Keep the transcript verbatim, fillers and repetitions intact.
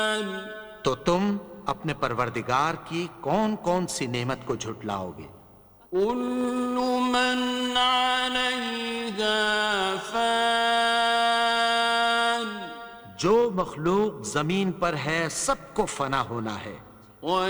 तो तुम अपने परवरदिगार की कौन कौन सी नेमत को झुटलाओगे? कुल्लु मन अलैहा फ़ान जो मखलूक जमीन पर है सबको फना होना है।